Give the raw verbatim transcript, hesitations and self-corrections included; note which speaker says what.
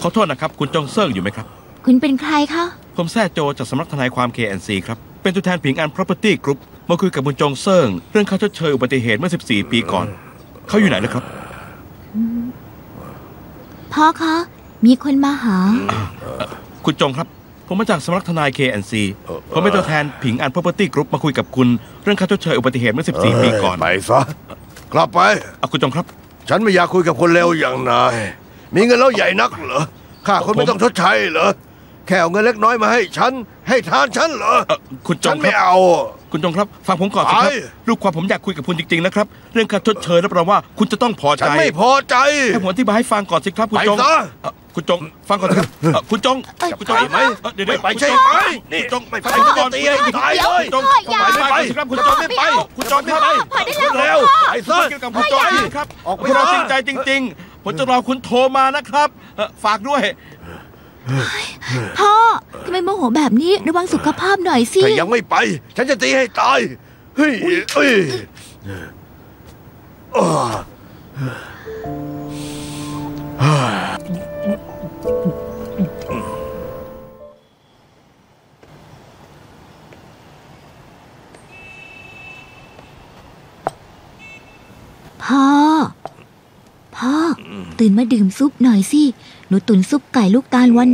Speaker 1: ขอโทษนะครับคุณจงเซิงอยู่ไหมครับ
Speaker 2: คุณเป็นใครคะ
Speaker 1: ผมแซ่โจจากสำนักทนายความ เค แอนด์ ซี ครับเป็นตัวแทนผิงอัน Property Group มาคุยกับคุณจงเซิงเรื่องค่าชดเชยอุบัติเหตุเมื่อสิบสี่ปีก่อนเขาอยู่ไหนนะครับ
Speaker 2: พ่อคะมีคนมาหา
Speaker 1: คุณจงครับผมมาจากสำนักทนาย เค แอนด์ ซี ผมเป็นตัวแทนผิงอัน Property Group มาคุยกับคุณเรื่องค่าชดเชยอุบัติเหตุเมื่อสิบสี่ปีก่อน
Speaker 3: ไปซะกลับไป
Speaker 1: คุณจงครับ
Speaker 3: ฉันไม่อยากคุยกับคนเลวอย่างนายมีเงินแล้วใหญ่นักเหรอข้าคนไม่ต้องชดใช้เหรอแค่เอาเงินเล็กน้อยมาให้ฉันให้ทานฉันเหรอ
Speaker 1: คุณจง
Speaker 3: ฉันไม่เอา
Speaker 1: คุณจงครับฟังผมก่อนสิครับลูกความผมอยากคุยกับคุณจริงๆนะครับเรื่องค่าชดเชยรับรองว่าคุณจะต้องพอใจ
Speaker 3: ฉันไม่พอใจ
Speaker 1: ให้ผมอธิบายให้ฟังก่อนสิครับคุณจงคุณจงฟังก่อนครับคุณจงคุณจง
Speaker 3: ไหม
Speaker 1: เดี๋ยว
Speaker 3: ไปใช่ไหม
Speaker 1: นี่จง
Speaker 3: ไม่ไปก่อนตีให้ตายเลย
Speaker 1: จงไปไปครับคุณจงไม่ไปคุณจงไม่ไป
Speaker 3: เร็วไปซะ
Speaker 1: เกี่ยวกับคุณจงครับออกไปรอจริงใจจริงๆผมจะรอคุณโทรมานะครับฝากด้วย
Speaker 2: พ่อทำไมโมโหแบบนี้ระวังสุขภาพหน่อยสิ
Speaker 3: ถ้ายังไม่ไปฉันจะตีให้ตายเฮ้ยเฮ้ย
Speaker 2: พ่อพ่อตื่นมาดื่มซุปหน่อยสิหนูตุ๋นซุปไก่ลูกตาลวัน